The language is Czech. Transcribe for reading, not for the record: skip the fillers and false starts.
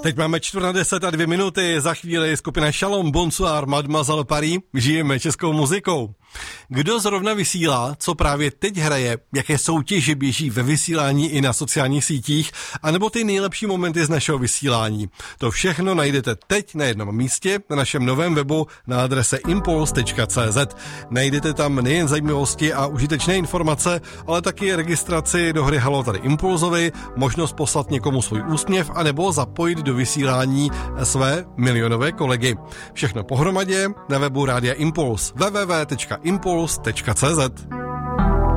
Teď máme 9:45, za chvíli skupina Shalom, Bonsoir, Mademoiselle Paris, žijeme českou muzikou. Kdo zrovna vysílá, co právě teď hraje, jaké soutěže běží ve vysílání i na sociálních sítích, anebo ty nejlepší momenty z našeho vysílání. To všechno najdete teď na jednom místě na našem novém webu na adrese impuls.cz. Najdete tam nejen zajímavosti a užitečné informace, ale taky registraci do hry Halo tady Impulzovi, možnost poslat někomu svůj úsměv anebo zapojit do vysílání své milionové kolegy. Všechno pohromadě na webu Rádia Impuls www.impuls.cz.